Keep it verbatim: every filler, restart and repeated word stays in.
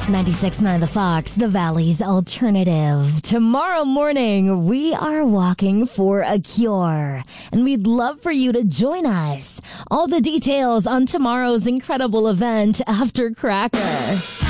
ninety-six point nine The Fox, the Valley's alternative. Tomorrow morning, we are walking for a cure, and we'd love for you to join us. All the details on tomorrow's incredible event after Cracker.